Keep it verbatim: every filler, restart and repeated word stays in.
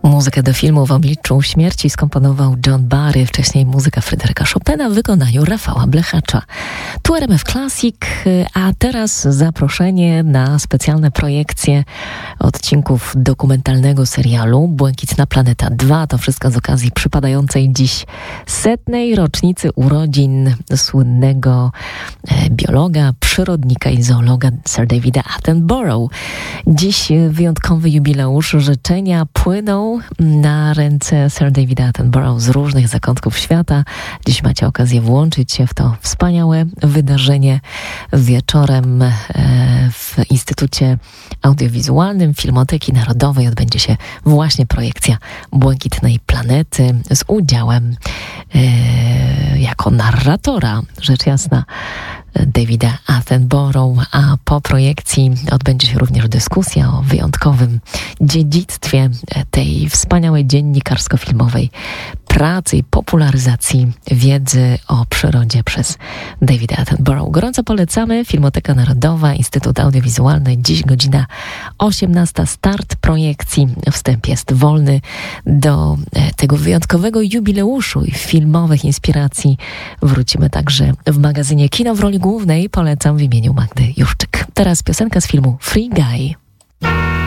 Muzykę do filmu W obliczu śmierci skomponował John Barry, wcześniej muzyka Fryderyka Chopina w wykonaniu Rafała Blechacza. Tu R M F Classic, a teraz zaproszenie na specjalne projekcje odcinków dokumentalnego serialu Błękitna Planeta dwa. To wszystko z okazji przypadającej dziś setnej rocznicy urodzin słynnego biologa, przyrodnika i zoologa Sir Davida Attenborough. Dziś wyjątkowy jubileusz. Życzenia płyną na ręce Sir Davida Attenborough z różnych zakątków świata. Dziś macie okazję włączyć się w to wspaniałe wydarzenie. Wieczorem w Instytucie Audiowizualnym Filmoteki Narodowej odbędzie się właśnie projekcja Błękitnej Planety z udziałem e, jako narratora, rzecz jasna, Davida Attenborough, a po projekcji odbędzie się również dyskusja o wyjątkowym dziedzictwie tej wspaniałej dziennikarsko-filmowej pracy i popularyzacji wiedzy o przyrodzie przez Davida Attenborough. Gorąco polecamy. Filmoteka Narodowa, Instytut Audiowizualny. Dziś godzina osiemnasta. Start projekcji. Wstęp jest wolny. Do tego wyjątkowego jubileuszu i filmowych inspiracji wrócimy także w magazynie Kino w roli głównej. Polecam w imieniu Magdy Juszczyk. Teraz piosenka z filmu Free Guy.